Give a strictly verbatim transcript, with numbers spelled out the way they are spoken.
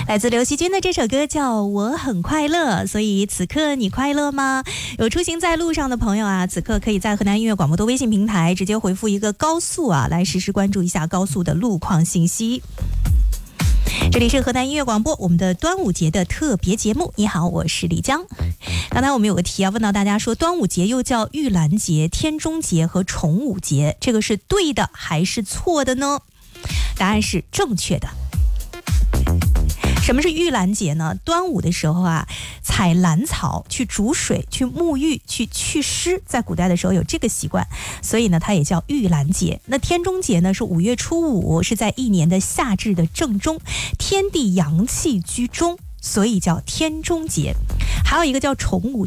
来自刘惜君的这首歌叫《我很快乐》，所以此刻你快乐吗？有出行在路上的朋友啊，此刻可以在河南音乐广播的微信平台直接回复一个高速啊，来实时关注一下高速的路况信息。这里是河南音乐广播，我们的端午节的特别节目。你好，我是李江。刚才我们有个题啊，问到大家说，端午节又叫玉兰节、天中节和重五节，这个是对的还是错的呢？答案是正确的。什么是玉兰节呢？端午的时候啊，采兰草去煮水，去沐浴，去祛湿，在古代的时候有这个习惯，所以呢它也叫玉兰节。那天中节呢是五月初五，是在一年的夏至的正中，天地阳气居中，所以叫天中节。还有一个叫重五